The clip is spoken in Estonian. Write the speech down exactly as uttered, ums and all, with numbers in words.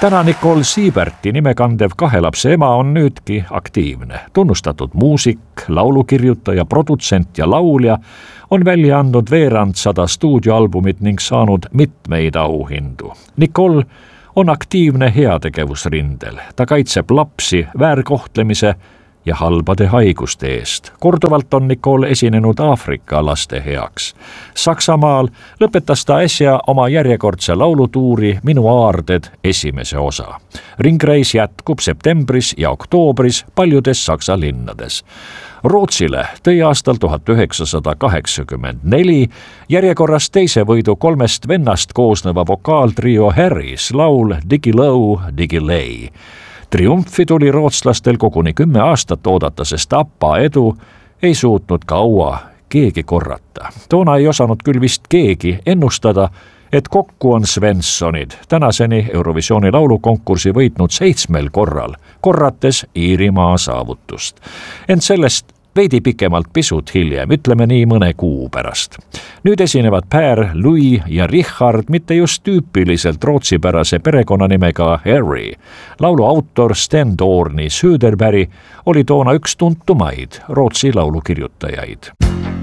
täna Nicole Sieberti nimekandev kahe lapse ema on nüüdki aktiivne. Tunnustatud muusik, laulukirjutaja, produtsent ja laulja on välja andnud veerand sada stuudioalbumit ning saanud mitmeid auhindu. Nicole on aktiivne heategevusrindel. Ta kaitseb lapsi väärkohtlemise ja halbade haiguste eest. Korduvalt on Nicole esinenud Aafrika laste heaks. Saksamaal lõpetas ta äsja oma järjekordse laulutuuri Minu aarded esimese osa. Ringreis jätkub septembris ja oktoobris paljudes Saksa linnades. Rootsile tõi aastal tuhat üheksasada kaheksakümmend neli järjekorras teise võidu kolmest vennast koosneva vokaaltrio Harrys laul Diggiloo Diggiley. Triumfi tuli rootslastel koguni kümme aastat oodata, sest ABBA edu ei suutnud kaua keegi korrata. Toona ei osanud küll vist keegi ennustada, et kokku on Svenssonid tänaseni Eurovisiooni laulukonkursi võitnud seitsmel korral, korrates Iirimaa saavutust. Ent sellest veidi pikemalt pisut hiljem, ütleme nii mõne kuu pärast. Nüüd esinevad Per, Louis ja Richard mitte just tüüpiliselt rootsipärase perekonnanimega Harry. Laulu autor Sten Torni Söderberg oli toona üks tuntumaid Rootsi laulukirjutajaid.